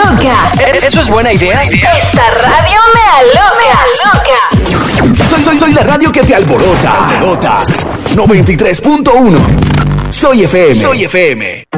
aloca. ¿Eso es buena idea? Esta radio me aloca. Soy la radio que te alborota. 93.1. Soy FM.